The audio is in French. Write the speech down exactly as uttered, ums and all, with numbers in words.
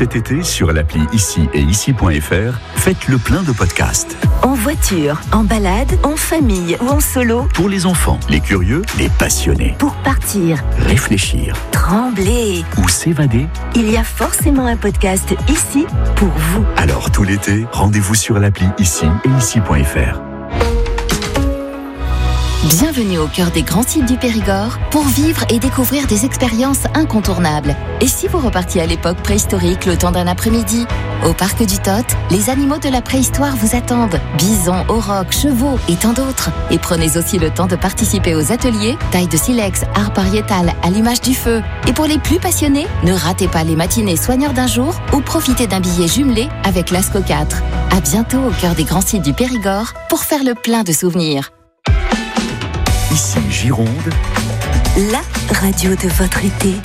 Cet été, sur l'appli Ici et ici point F R, faites le plein de podcasts. En voiture, en balade, en famille ou en solo. Pour les enfants, les curieux, les passionnés. Pour partir, réfléchir, trembler ou s'évader. Il y a forcément un podcast ici pour vous. Alors tout l'été, rendez-vous sur l'appli Ici et ici point F R. Bienvenue au cœur des grands sites du Périgord pour vivre et découvrir des expériences incontournables. Et si vous repartiez à l'époque préhistorique le temps d'un après-midi? Au parc du Tot, les animaux de la préhistoire vous attendent. Bisons, aurochs, chevaux et tant d'autres. Et prenez aussi le temps de participer aux ateliers taille de silex, art pariétal, allumage du feu. Et pour les plus passionnés, ne ratez pas les matinées soigneurs d'un jour ou profitez d'un billet jumelé avec l'Asco quatre. À bientôt au cœur des grands sites du Périgord pour faire le plein de souvenirs. Ici Gironde, la radio de votre été.